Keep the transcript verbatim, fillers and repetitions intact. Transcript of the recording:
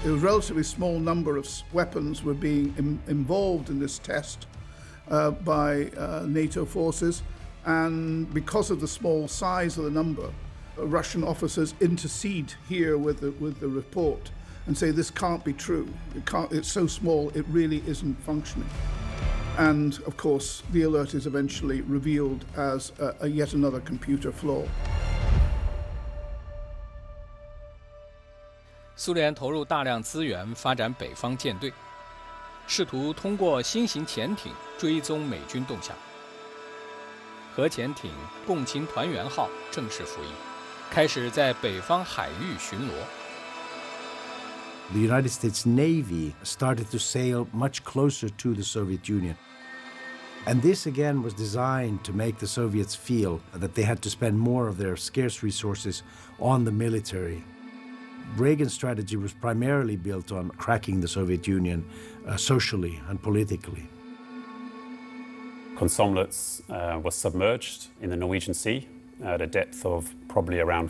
A relatively small number of weapons were being im- involved in this test uh, by uh, NATO forces, and because of the small size of the number, uh, Russian officers intercede here with the, with the report and say this can't be true. It can't, it's so small, it really isn't functioning. And of course, the alert is eventually revealed as a, a yet another computer flaw. 苏联投入大量资源发展北方舰队，试图通过新型潜艇追踪美军动向。核潜艇共青团圆号正式服役，开始在北方海域巡逻。 The United States Navy started to sail much closer to the Soviet Union. And this again was designed to make the Soviets feel that they had to spend more of their scarce resources on the military. Reagan's strategy was primarily built on cracking the Soviet Union uh, socially and politically. Komsomolets uh, was submerged in the Norwegian Sea at a depth of probably around